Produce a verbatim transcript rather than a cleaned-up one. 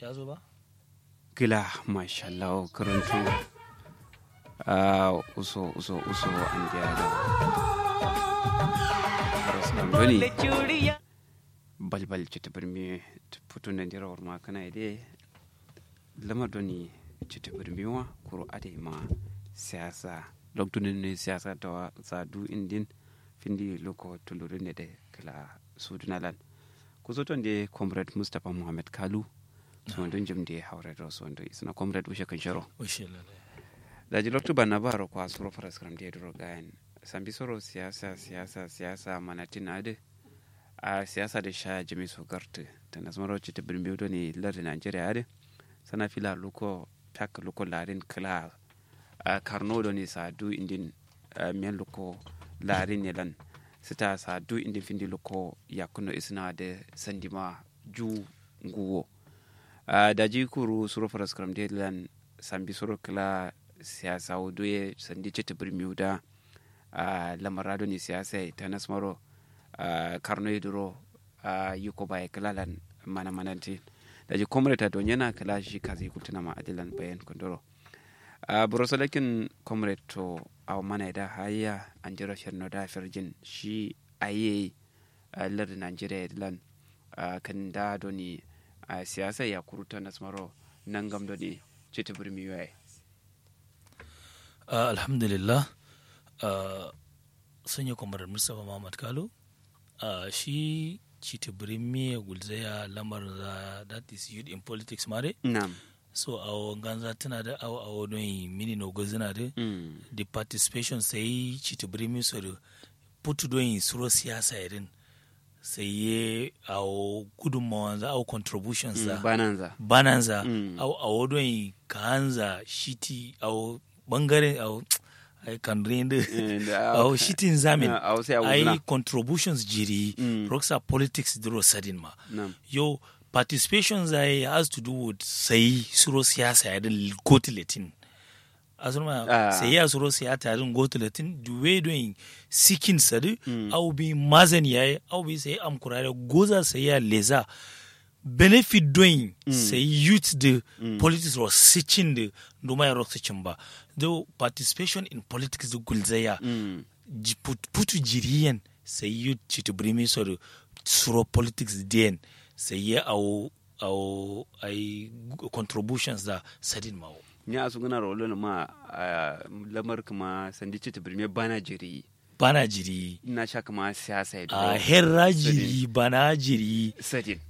ya zo ba gila mashallah karantu a uso uso uso an dia da rasnan doni balbal cita birmi putun nan dira warma kana ide lama doni cita birmi wa kuro ade ma siyasa loktunin ne siyasa ta sadu indin findi loko tulurin ne de kala sudunalan kuzoton de comrade Mustapha Muhammad Kalu so don jimde hawre do so ndo isna comrade ushe kan sharo ushe lale da ji loktu banna baro kwa suro faras kram de duro gayan sambi soro siyasa siyasa siyasa manatin ade a siyasa da sha jimi so garte ta nasmaro ci ta birni do ne lar Nigeria ade sana fila loko tak loko larin kala a karno do ne sadu indin men loko larin ne lan sita sadu indin findi loko yakuno isna de sandima ju nguwo da ji kuru suro faras kram de lan sambi suro kala siyasa wuduye sandi ci ta birni da lamarado ne siyasa ta nasmaro karno iduro yuko baye kalalan mana mananti da ji komreta don yana kala shi kazi kutuna ma adilan bayan kondoro brosalakin komreto aw mana da haya anjira sherno da firjin shi aye lar Nigeria dilan kan da doni siyasa ya kuruta nasmaro nangam doni cita burmi waye alhamdulillah sanya komar Mustapha Muhammad Kalu Uh, shi Chitibirimi gulzaya lamar da that is youth in politics mare na'am so awo ganza tana da awo awo don mini no gozina de mm. the participation sai Chitibirimi so do putu don suro siyasa irin sai ye awo gudunmawa za awo contributions za mm, bananza bananza mm. awo awo don kanza shiti awo bangare awo ai kan rende au shitin zamin ai contributions jiri mm. roxa politics duro sadin ma no. yo participations ai has to do with sai suro siyasa ya din go to latin azuma ah. sai ya suro siyasa ya din go to latin the way doing seeking sadu mm. au bi mazan yayi au bi sai am kurare goza sai ya leza benefit doing mm. say youth the mm. politics was searching the nduma ya searching ba the participation in politics the gulzaya mm. put putu jiriyan say youth chito brimi so the suro politics den say ya au au ai contributions da sadin mawo ni asu gana rolo ma lamar kuma sandi chito brimi bana jiri bana jiri na sha kuma siyasa a herra jiri bana jiri sadin